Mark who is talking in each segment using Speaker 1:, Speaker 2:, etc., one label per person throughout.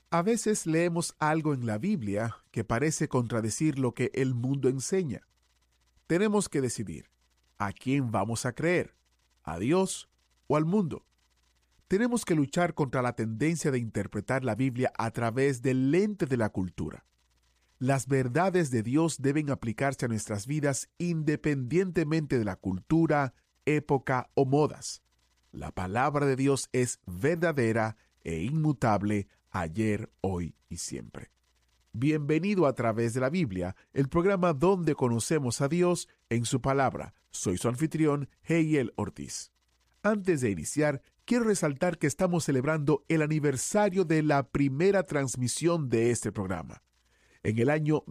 Speaker 1: A veces leemos algo en la Biblia que parece contradecir lo que el mundo enseña. Tenemos que decidir, ¿a quién vamos a creer? ¿A Dios o al mundo? Tenemos que luchar contra la tendencia de interpretar la Biblia a través del lente de la cultura. Las verdades de Dios deben aplicarse a nuestras vidas independientemente de la cultura, época o modas. La palabra de Dios es verdadera e inmutable ayer, hoy y siempre. Bienvenido a Través de la Biblia, el programa donde conocemos a Dios en su palabra. Soy su anfitrión, Heiel Ortiz. Antes de iniciar, quiero resaltar que estamos celebrando el aniversario de la primera transmisión de este programa, en el año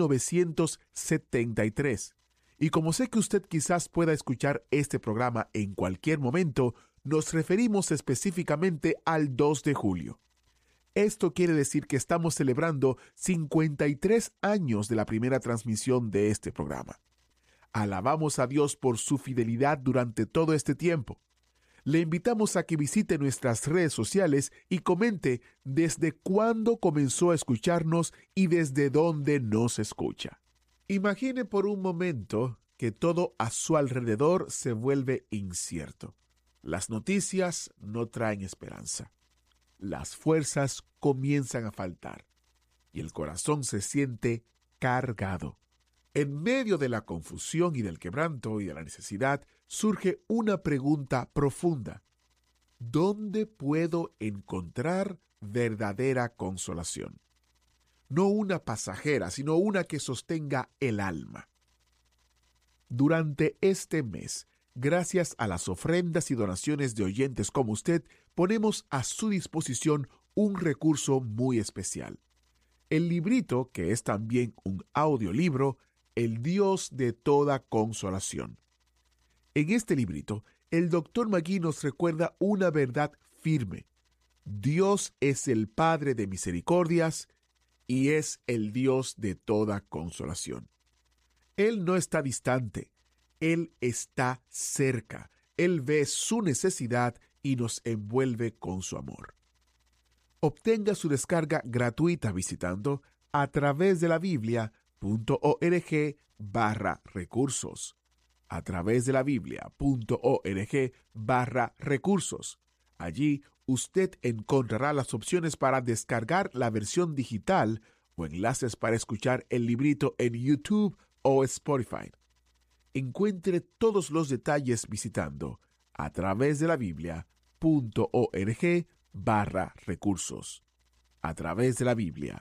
Speaker 1: 1973. Y como sé que usted quizás pueda escuchar este programa en cualquier momento, nos referimos específicamente al 2 de julio. Esto quiere decir que estamos celebrando 53 años de la primera transmisión de este programa. Alabamos a Dios por su fidelidad durante todo este tiempo. Le invitamos a que visite nuestras redes sociales y comente desde cuándo comenzó a escucharnos y desde dónde nos escucha. Imagine por un momento que todo a su alrededor se vuelve incierto. Las noticias no traen esperanza. Las fuerzas comienzan a faltar y el corazón se siente cargado. En medio de la confusión y del quebranto y de la necesidad, surge una pregunta profunda. ¿Dónde puedo encontrar verdadera consolación? No una pasajera, sino una que sostenga el alma. Durante este mes, gracias a las ofrendas y donaciones de oyentes como usted, ponemos a su disposición un recurso muy especial. El librito, que es también un audiolibro, El Dios de toda consolación. En este librito, el Dr. Magui nos recuerda una verdad firme. Dios es el Padre de misericordias y es el Dios de toda consolación. Él no está distante, Él está cerca. Él ve su necesidad y nos envuelve con su amor. Obtenga su descarga gratuita visitando a través de la Biblia.org/recursos. A través de la Biblia.org/recursos. Allí usted encontrará las opciones para descargar la versión digital o enlaces para escuchar el librito en YouTube o Spotify. Encuentre todos los detalles visitando a través de la Biblia.org/recursos. A través de la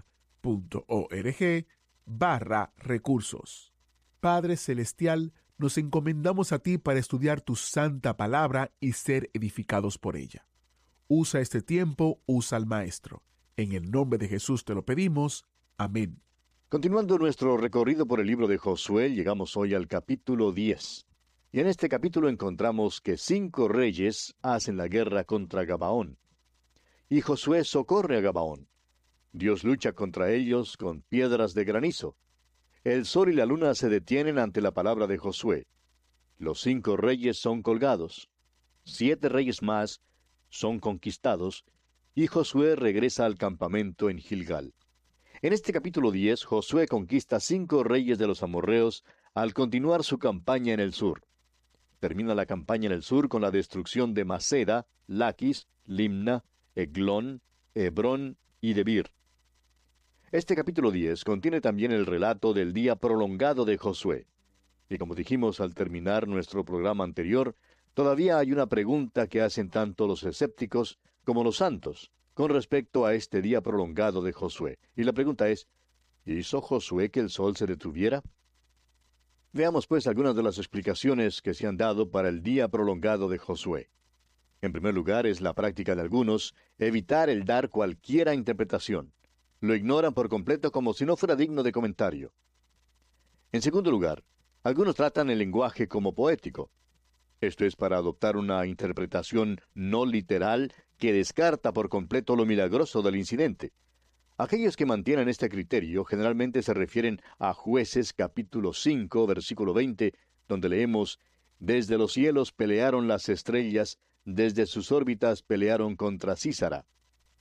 Speaker 1: Biblia.org/recursos. Padre Celestial, nos encomendamos a ti para estudiar tu santa palabra y ser edificados por ella. Usa este tiempo, usa al Maestro. En el nombre de Jesús te lo pedimos. Amén.
Speaker 2: Continuando nuestro recorrido por el libro de Josué, llegamos hoy al capítulo 10. Y en este capítulo encontramos que 5 reyes hacen la guerra contra Gabaón. Y Josué socorre a Gabaón. Dios lucha contra ellos con piedras de granizo. El sol y la luna se detienen ante la palabra de Josué. Los 5 reyes son colgados. 7 reyes más son conquistados. Y Josué regresa al campamento en Gilgal. En este capítulo 10, Josué conquista 5 reyes de los amorreos al continuar su campaña en el sur. Termina la campaña en el sur con la destrucción de Maceda, Laquis, Limna, Eglón, Hebrón y Debir. Este capítulo 10 contiene también el relato del día prolongado de Josué. Y como dijimos al terminar nuestro programa anterior, todavía hay una pregunta que hacen tanto los escépticos como los santos con respecto a este día prolongado de Josué. Y la pregunta es, ¿hizo Josué que el sol se detuviera? Veamos pues algunas de las explicaciones que se han dado para el día prolongado de Josué. En primer lugar, es la práctica de algunos evitar el dar cualquiera interpretación. Lo ignoran por completo como si no fuera digno de comentario. En segundo lugar, algunos tratan el lenguaje como poético. Esto es para adoptar una interpretación no literal que descarta por completo lo milagroso del incidente. Aquellos que mantienen este criterio generalmente se refieren a Jueces capítulo 5, versículo 20, donde leemos, «Desde los cielos pelearon las estrellas, desde sus órbitas pelearon contra Sísara».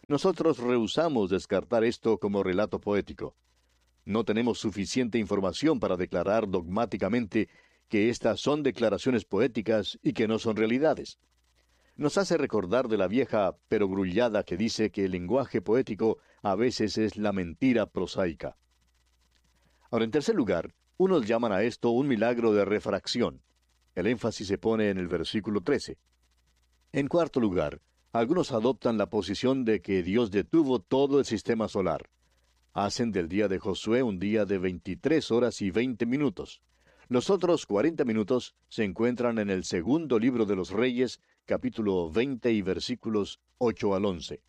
Speaker 2: Nosotros rehusamos descartar esto como relato poético. No tenemos suficiente información para declarar dogmáticamente que estas son declaraciones poéticas y que no son realidades. Nos hace recordar de la vieja perogrullada que dice que el lenguaje poético a veces es la mentira prosaica. Ahora, en tercer lugar, unos llaman a esto un milagro de refracción. El énfasis se pone en el versículo 13. En cuarto lugar, algunos adoptan la posición de que Dios detuvo todo el sistema solar. Hacen del día de Josué un día de 23 horas y 20 minutos. Los otros 40 minutos se encuentran en el segundo libro de los Reyes, capítulo 20 y versículos 8 al 11.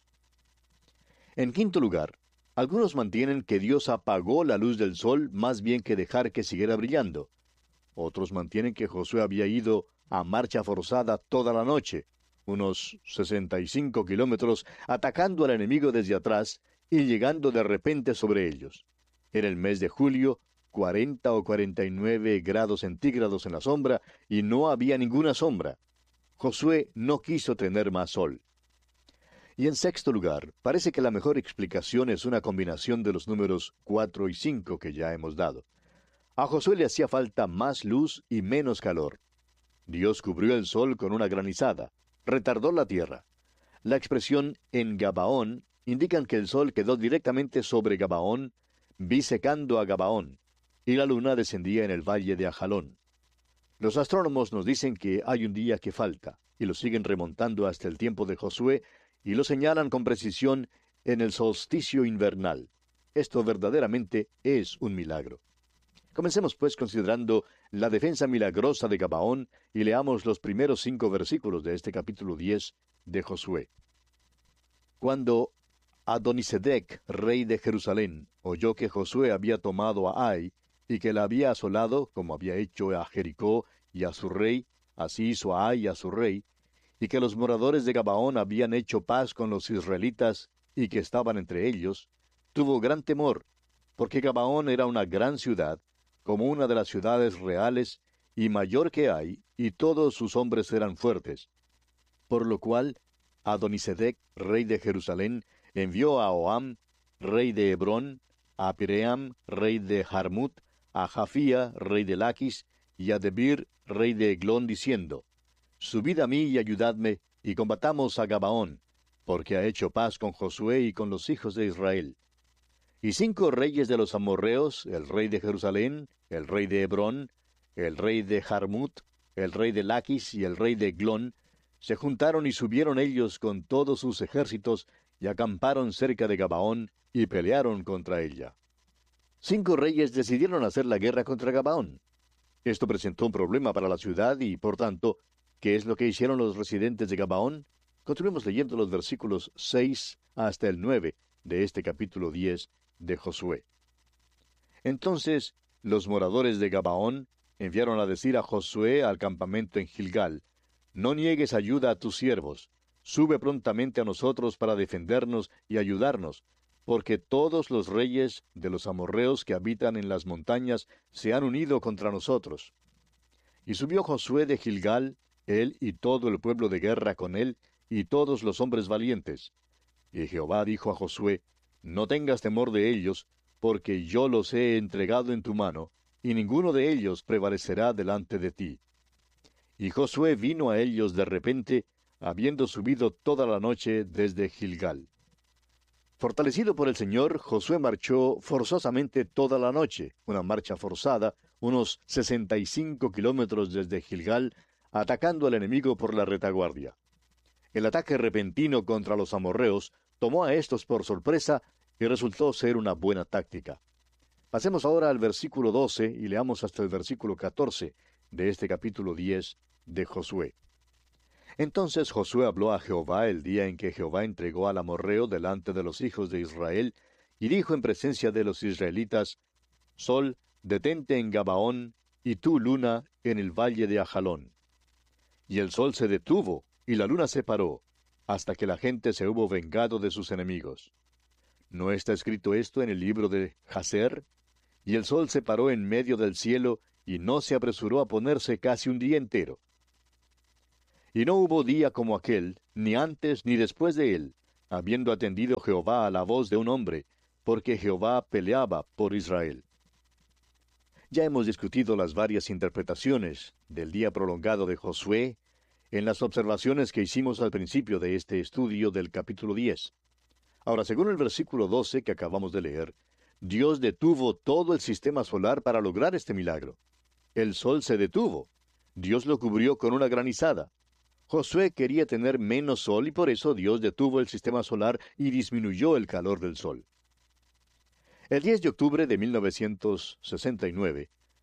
Speaker 2: En quinto lugar, algunos mantienen que Dios apagó la luz del sol más bien que dejar que siguiera brillando. Otros mantienen que Josué había ido a marcha forzada toda la noche, unos 65 kilómetros, atacando al enemigo desde atrás y llegando de repente sobre ellos. Era el mes de julio, 40 o 49 grados centígrados en la sombra, y no había ninguna sombra. Josué no quiso tener más sol. Y en sexto lugar, parece que la mejor explicación es una combinación de los números 4 y 5 que ya hemos dado. A Josué le hacía falta más luz y menos calor. Dios cubrió el sol con una granizada, retardó la tierra. La expresión en Gabaón indican que el sol quedó directamente sobre Gabaón, bisecando a Gabaón, y la luna descendía en el valle de Ajalón. Los astrónomos nos dicen que hay un día que falta, y lo siguen remontando hasta el tiempo de Josué, y lo señalan con precisión en el solsticio invernal. Esto verdaderamente es un milagro. Comencemos pues considerando la defensa milagrosa de Gabaón y leamos los primeros 5 versículos de este capítulo 10 de Josué. Cuando Adonisedec, rey de Jerusalén, oyó que Josué había tomado a Ai y que la había asolado, como había hecho a Jericó y a su rey, así hizo a Ai y a su rey, y que los moradores de Gabaón habían hecho paz con los israelitas y que estaban entre ellos, tuvo gran temor, porque Gabaón era una gran ciudad, como una de las ciudades reales, y mayor que Ai, y todos sus hombres eran fuertes. Por lo cual, Adonisedec, rey de Jerusalén, envió a Oham, rey de Hebrón, a Piream, rey de Jarmut, a Jafía, rey de Laquis, y a Debir, rey de Eglón, diciendo: Subid a mí y ayudadme, y combatamos a Gabaón, porque ha hecho paz con Josué y con los hijos de Israel. Y 5 reyes de los amorreos, el rey de Jerusalén, el rey de Hebrón, el rey de Jarmut, el rey de Laquis y el rey de Eglón, se juntaron y subieron ellos con todos sus ejércitos, y acamparon cerca de Gabaón, y pelearon contra ella. 5 reyes decidieron hacer la guerra contra Gabaón. Esto presentó un problema para la ciudad y, por tanto, ¿qué es lo que hicieron los residentes de Gabaón? Continuemos leyendo los versículos 6 hasta el 9 de este capítulo 10 de Josué. Entonces, los moradores de Gabaón enviaron a decir a Josué al campamento en Gilgal: No niegues ayuda a tus siervos, sube prontamente a nosotros para defendernos y ayudarnos, porque todos los reyes de los amorreos que habitan en las montañas se han unido contra nosotros. Y subió Josué de Gilgal, él y todo el pueblo de guerra con él, y todos los hombres valientes. Y Jehová dijo a Josué: No tengas temor de ellos, porque yo los he entregado en tu mano, y ninguno de ellos prevalecerá delante de ti. Y Josué vino a ellos de repente, habiendo subido toda la noche desde Gilgal. Fortalecido por el Señor, Josué marchó forzosamente toda la noche, una marcha forzada, unos 65 kilómetros desde Gilgal, atacando al enemigo por la retaguardia. El ataque repentino contra los amorreos tomó a estos por sorpresa y resultó ser una buena táctica. Pasemos ahora al versículo 12 y leamos hasta el versículo 14 de este capítulo 10 de Josué. Entonces Josué habló a Jehová el día en que Jehová entregó al amorreo delante de los hijos de Israel, y dijo en presencia de los israelitas: Sol, detente en Gabaón, y tú, luna, en el valle de Ajalón. Y el sol se detuvo, y la luna se paró, hasta que la gente se hubo vengado de sus enemigos. ¿No está escrito esto en el libro de Jaser? Y el sol se paró en medio del cielo, y no se apresuró a ponerse casi un día entero. Y no hubo día como aquel, ni antes ni después de él, habiendo atendido Jehová a la voz de un hombre, porque Jehová peleaba por Israel. Ya hemos discutido las varias interpretaciones del día prolongado de Josué en las observaciones que hicimos al principio de este estudio del capítulo 10. Ahora, según el versículo 12 que acabamos de leer, Dios detuvo todo el sistema solar para lograr este milagro. El sol se detuvo. Dios lo cubrió con una granizada. Josué quería tener menos sol y por eso Dios detuvo el sistema solar y disminuyó el calor del sol. El 10 de octubre de 1969,